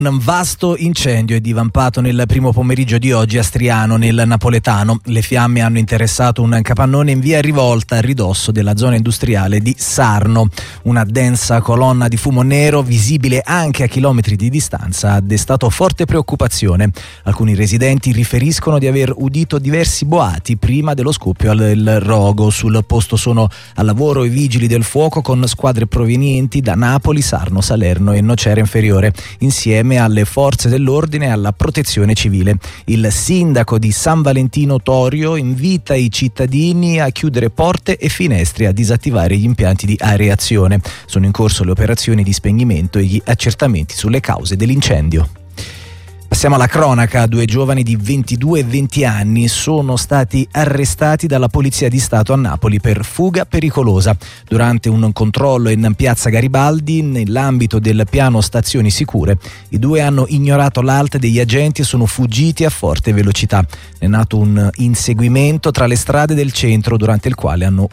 Un vasto incendio è divampato nel primo pomeriggio di oggi a Striano, nel napoletano. Le fiamme hanno interessato un capannone in via Rivolta, a ridosso della zona industriale di Sarno. Una densa colonna di fumo nero, visibile anche a chilometri di distanza, ha destato forte preoccupazione. Alcuni residenti riferiscono di aver udito diversi boati prima dello scoppio del rogo. Sul posto sono al lavoro i vigili del fuoco con squadre provenienti da Napoli, Sarno, Salerno e Nocera Inferiore, insieme alle forze dell'ordine e alla protezione civile. Il sindaco di San Valentino Torio invita i cittadini a chiudere porte e finestre e a disattivare gli impianti di areazione. Sono in corso le operazioni di spegnimento e gli accertamenti sulle cause dell'incendio. Passiamo alla cronaca. 2 giovani di 22 e 20 anni sono stati arrestati dalla Polizia di Stato a Napoli per fuga pericolosa durante un controllo in piazza Garibaldi nell'ambito del piano stazioni sicure. I 2 hanno ignorato l'alta degli agenti e sono fuggiti a forte velocità. È nato un inseguimento tra le strade del centro durante il quale hanno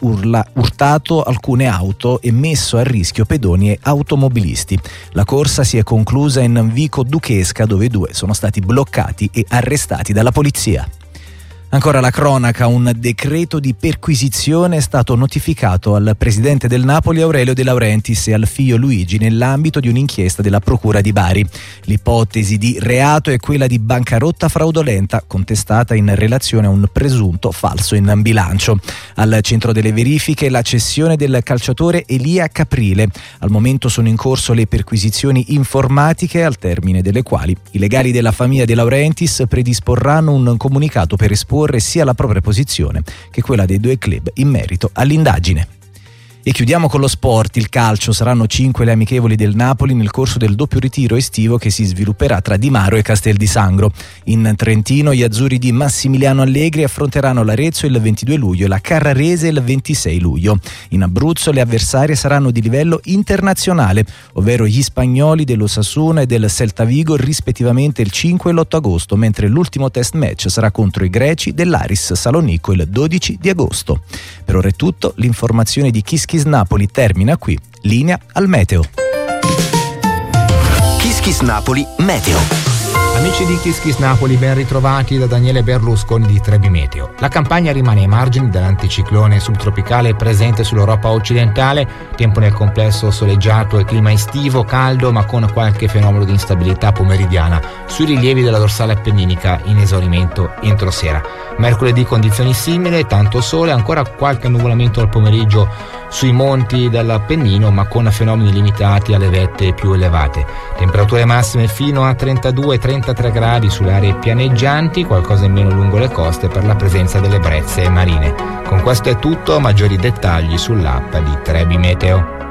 urtato alcune auto e messo a rischio pedoni e automobilisti. La corsa si è conclusa in Vico Duchesca, dove i 2 sono stati bloccati e arrestati dalla polizia. Ancora la cronaca, un decreto di perquisizione è stato notificato al presidente del Napoli Aurelio De Laurentiis e al figlio Luigi nell'ambito di un'inchiesta della Procura di Bari. L'ipotesi di reato è quella di bancarotta fraudolenta contestata in relazione a un presunto falso in bilancio. Al centro delle verifiche la cessione del calciatore Elia Caprile. Al momento sono in corso le perquisizioni informatiche, al termine delle quali i legali della famiglia De Laurentiis predisporranno un comunicato per esporre sia la propria posizione che quella dei 2 club in merito all'indagine. E chiudiamo con lo sport. Il calcio: saranno 5 le amichevoli del Napoli nel corso del doppio ritiro estivo che si svilupperà tra Di Maro e Castel di Sangro. In Trentino gli azzurri di Massimiliano Allegri affronteranno l'Arezzo il 22 luglio e la Carrarese il 26 luglio. In Abruzzo le avversarie saranno di livello internazionale, ovvero gli spagnoli dell'Osasuna e del Celta Vigo rispettivamente il 5 e l'8 agosto, mentre l'ultimo test match sarà contro i greci dell'Aris Salonicco il 12 di agosto. Per ora è tutto. L'informazione di Kiss Napoli termina qui. Linea al meteo. Kiss Napoli Meteo. Amici di Kiss Napoli, ben ritrovati da Daniele Berlusconi di Trebi Meteo. La Campania rimane ai margini dell'anticiclone subtropicale presente sull'Europa occidentale, tempo nel complesso soleggiato e clima estivo, caldo ma con qualche fenomeno di instabilità pomeridiana sui rilievi della dorsale appenninica in esaurimento entro sera. Mercoledì condizioni simili, tanto sole, ancora qualche annuvolamento al pomeriggio sui monti dell'Appennino ma con fenomeni limitati alle vette più elevate. Temperature massime fino a 32-33 gradi sulle aree pianeggianti, qualcosa in meno lungo le coste per la presenza delle brezze marine. Con questo è tutto, maggiori dettagli sull'app di Trebi Meteo.